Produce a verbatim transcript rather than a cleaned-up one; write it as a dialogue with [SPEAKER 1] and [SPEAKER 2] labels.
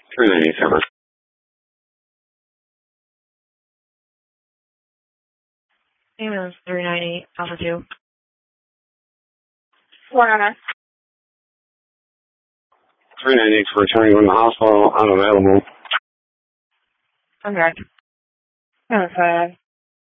[SPEAKER 1] three ninety-seven.
[SPEAKER 2] Ambulance three ninety, Alpha two.
[SPEAKER 3] Why?
[SPEAKER 1] three ninety for returning from the hospital, unavailable.
[SPEAKER 2] Okay.
[SPEAKER 3] Okay.